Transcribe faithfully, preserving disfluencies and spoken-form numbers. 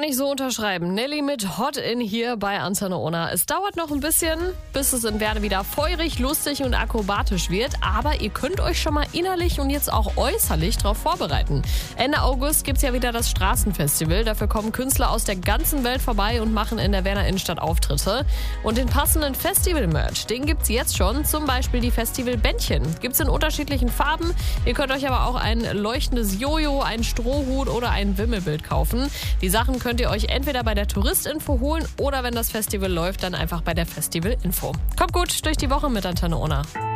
ich so unterschreiben. Nelly mit Hot in hier bei Antenne Unna. Es dauert noch ein bisschen, bis es in Werne wieder feurig, lustig und akrobatisch wird. Aber ihr könnt euch schon mal innerlich und jetzt auch äußerlich darauf vorbereiten. Ende August gibt's ja wieder das Straßenfestival. Dafür kommen Künstler aus der ganzen Welt vorbei und machen in der Werner Innenstadt Auftritte. Und den passenden Festival-Merch, den gibt's jetzt schon. Zum Beispiel die Festival-Bändchen. Gibt's in unterschiedlichen Farben. Ihr könnt euch aber auch ein leuchtendes Jojo, einen Strohhut oder ein Wimmelbild kaufen. Die Sachen könnt ihr euch entweder bei der Touristinfo holen oder wenn das Festival läuft, dann einfach bei der Festivalinfo. Kommt gut durch die Woche mit Antenne Unna.